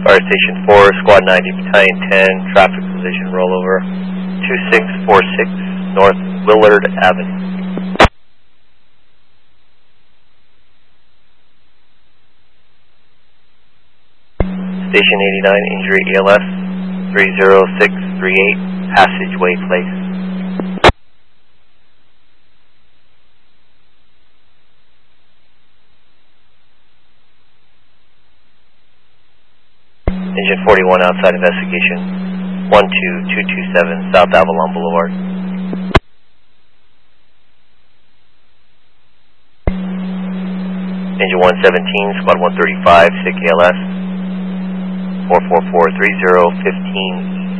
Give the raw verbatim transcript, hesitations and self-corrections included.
Fire Station four, Squad ninety, Battalion ten, traffic collision rollover, two six four six, North Willard Avenue. Station eighty-nine, injury E L S, three zero six three eight, Passageway Place. Engine forty-one, outside investigation, one two two two seven, South Avalon Boulevard. Engine one seventeen, Squad one thirty-five, sick A L S, four four four three zero one five